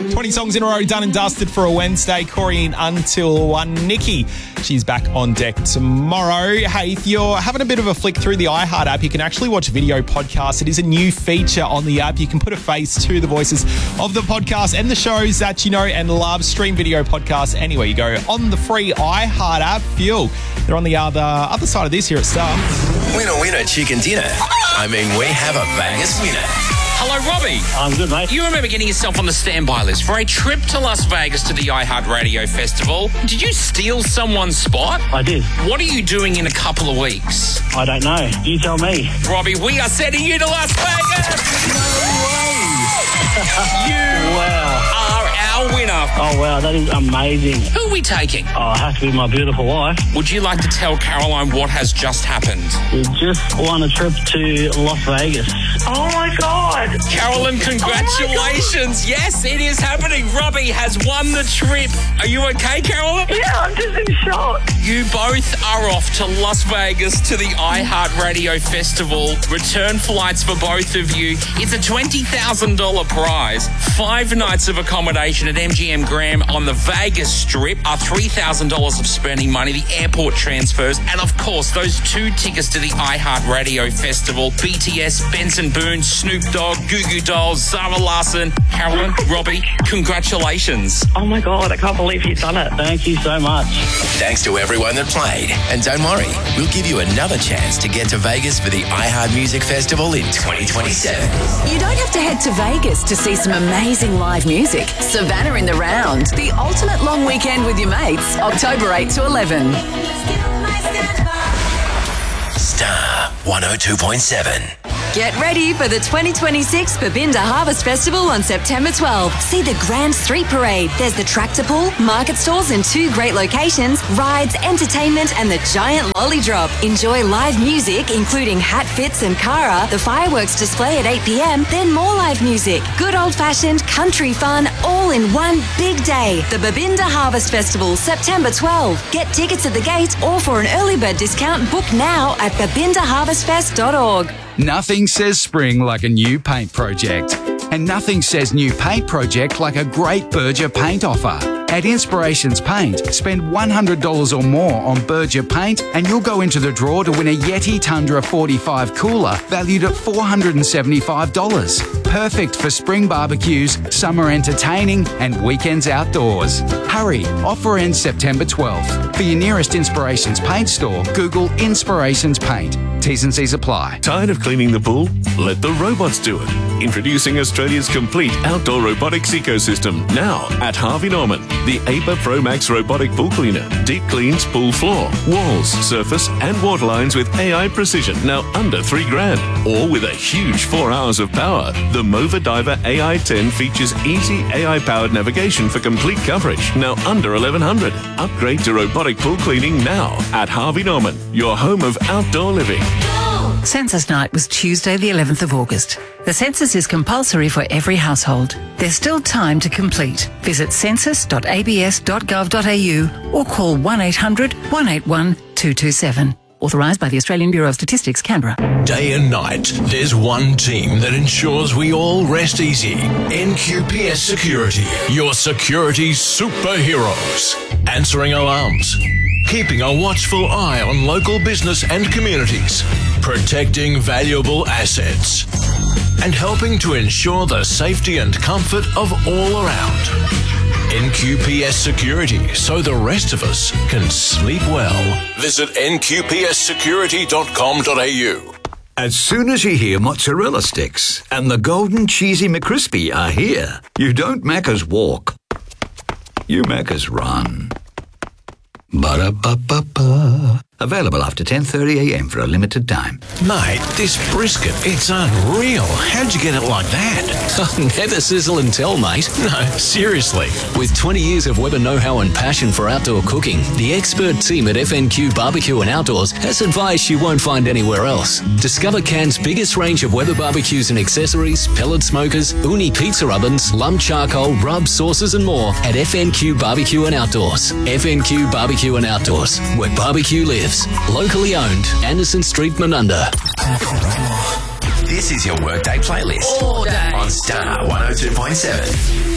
20 songs in a row done and dusted for a Wednesday. Corey in until 1. Nikki, she's back on deck tomorrow. Hey, if you're having a bit of a flick through the iHeart app, you can actually watch video podcasts. It is a new feature on the app. You can put a face to the voices of the podcast and the shows that you know and love. Stream video podcasts anywhere you go on the free iHeart app. Fuel. They're on the other side of this here at Star. Winner, winner, chicken dinner. I mean, we have a Vegas winner. Hello, Robbie. I'm good, mate. You remember getting yourself on the standby list for a trip to Las Vegas to the iHeartRadio Festival. Did you steal someone's spot? I did. What are you doing in a couple of weeks? I don't know. You tell me. Robbie, we are sending you to Las Vegas! No way! You are our winner. Oh, wow, that is amazing. Who are we taking? Oh, it has to be my beautiful wife. Would you like to tell Caroline what has just happened? We just won a trip to Las Vegas. Oh, my God. Carolyn, congratulations. Yes, it is happening. Robbie has won the trip. Are you okay, Carolyn? Yeah, I'm just in shock. You both are off to Las Vegas to the iHeartRadio Festival. Return flights for both of you. It's a $20,000 prize. 5 nights of accommodation at MGM Graham on the Vegas Strip are $3,000 of spending money, the airport transfers, and of course, those 2 tickets to the iHeartRadio Festival. BTS, Benson Boone, Snoop Dogg, Goo Goo Dolls, Zara Larsson. Carolyn, Robbie, congratulations. Oh, my God, I can't believe you've done it. Thank you so much. Thanks to everyone that played. And don't worry, we'll give you another chance to get to Vegas for the iHeart Music Festival in 2027. You don't have to head to Vegas to see some amazing live music. Savannah in the Round, the ultimate long weekend with your mates, October 8 to 11. Star 102.7. Get ready for the 2026 Babinda Harvest Festival on September 12. See the Grand Street Parade. There's the tractor pull, market stalls in 2 great locations, rides, entertainment, and the giant lolly drop. Enjoy live music, including Hat Fits and Cara, the fireworks display at 8 p.m, then more live music. Good old-fashioned country fun, all in one big day. The Babinda Harvest Festival, September 12. Get tickets at the gate or for an early bird discount, book now at babindaharvestfest.org. Nothing says spring like a new paint project. And nothing says new paint project like a great Berger paint offer. At Inspirations Paint, spend $100 or more on Berger paint and you'll go into the draw to win a Yeti Tundra 45 cooler valued at $475. Perfect for spring barbecues, summer entertaining and weekends outdoors. Hurry, offer ends September 12th. For your nearest Inspirations Paint store, Google Inspirations Paint. T's and C's apply. Tired of cleaning the pool? Let the robots do it. Introducing Australia's complete outdoor robotics ecosystem. Now at Harvey Norman. The APA Pro Max robotic pool cleaner. Deep cleans pool floor, walls, surface and water lines with AI precision. Now under $3,000. Or with a huge 4 hours of power. The Mova Diver AI10 features easy AI-powered navigation for complete coverage. Now under $1,100. Upgrade to robotic pool cleaning now at Harvey Norman. Your home of outdoor living. Census night was Tuesday the 11th of August. The census is compulsory for every household. There's still time to complete. Visit census.abs.gov.au or call 1-800 181 227. Authorised by the Australian Bureau of Statistics, Canberra. Day and night, there's one team that ensures we all rest easy. NQPS Security, your security superheroes. Answering alarms, keeping a watchful eye on local business and communities, protecting valuable assets, and helping to ensure the safety and comfort of all around. NQPS Security, so the rest of us can sleep well. Visit nqpssecurity.com.au. As soon as you hear mozzarella sticks and the golden cheesy McCrispy are here, you don't Macca's walk, you Macca's run. Ba-da-ba-ba-ba. Available after 10:30 a.m. for a limited time. Mate, this brisket, it's unreal. How'd you get it like that? Never sizzle and tell, mate. No, seriously. With 20 years of Weber know-how and passion for outdoor cooking, the expert team at FNQ Barbecue and Outdoors has advice you won't find anywhere else. Discover Cannes' biggest range of Weber barbecues and accessories, pellet smokers, uni pizza ovens, lump charcoal, rub, sauces and more at FNQ Barbecue and Outdoors. FNQ Barbecue and Outdoors, where barbecue lives. Locally owned, Anderson Street, Manunda. This is your Workday playlist. All day. On Star 102.7.